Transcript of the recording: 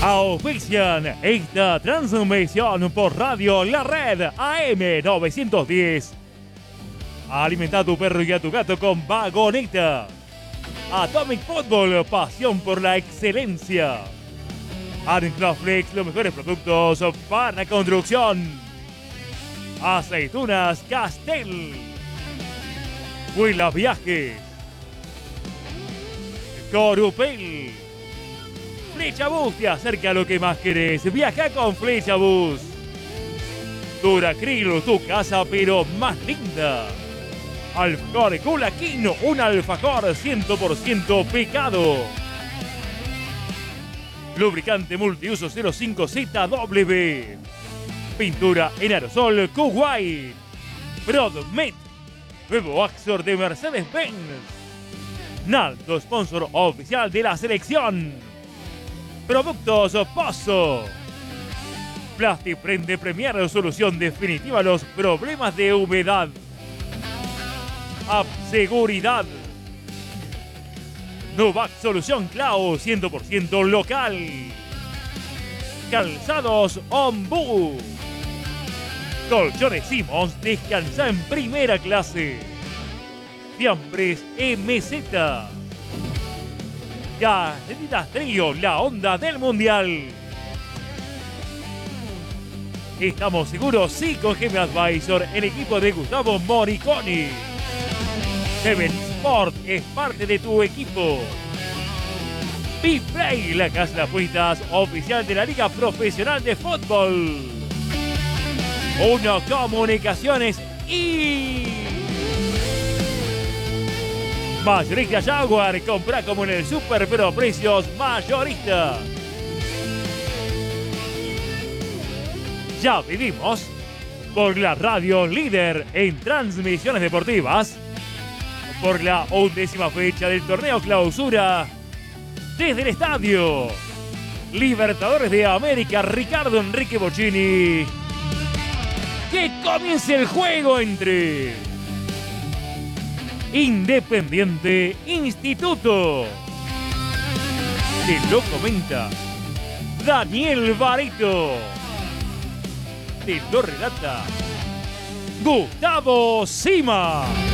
Auspician esta transmisión por Radio La Red AM 910. Alimenta a tu perro y a tu gato con Vagoneta. Atomic Football, pasión por la excelencia. Anclaflex, los mejores productos para construcción. Aceitunas Castel. Huila Viajes. Corupel. Flecha Bus te acerca a lo que más querés. Viaja con Flecha Bus. Duracril, tu casa pero más linda. Alfajor Culaquino, un alfajor 100% picado. Lubricante multiuso 05ZW. Pintura en aerosol Kuwait. Prodmet. Nuevo Axor de Mercedes-Benz. Naldo, sponsor oficial de la selección. Productos Pozo. Plastiprende Premier, solución definitiva a los problemas de humedad. Seguridad. Nuvac Solución Clau, 100% local. Calzados Ombú. Colchones Simons, descansa en primera clase. Fiambres MZ. Galletitas Trío, la onda del mundial. Estamos seguros, sí, con GM Advisor, el equipo de Gustavo Moriconi. Seven Sport es parte de tu equipo. P-Play, la casa de apuestas oficial de la Liga Profesional de Fútbol. Uno Comunicaciones y... Mayorista Jaguar, compra como en el super, pero precios mayoristas. Ya vivimos por la radio líder en transmisiones deportivas. Por la 11ª fecha del torneo Clausura. Desde el estadio Libertadores de América, Ricardo Enrique Bocchini. Que comience el juego entre Independiente Instituto. Te lo comenta Daniel Barito. Te lo relata Gustavo Sima.